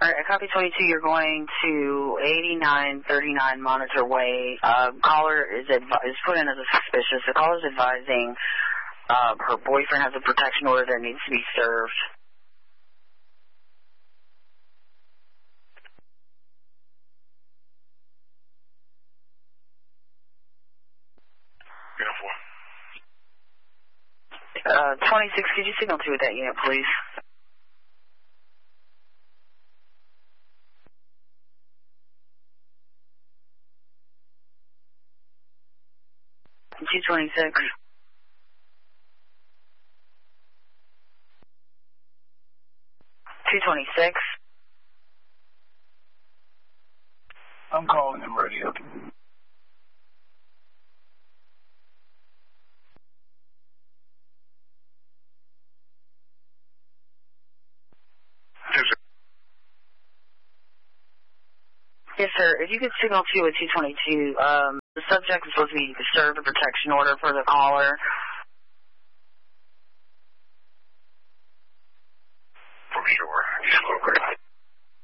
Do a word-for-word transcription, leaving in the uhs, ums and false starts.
All right, copy twenty-two, you're going to eighty-nine thirty-nine Monitor Way. Uh, caller is, advi is put in as a suspicious. The caller is advising uh, her boyfriend has a protection order that needs to be served. Uh, twenty-six, could you signal to with that unit, please? two twenty-six. two twenty-six. I'm calling him radio. Yes, sir. If you could signal to a two twenty-two, um, the subject is supposed to be served a protection order for the caller.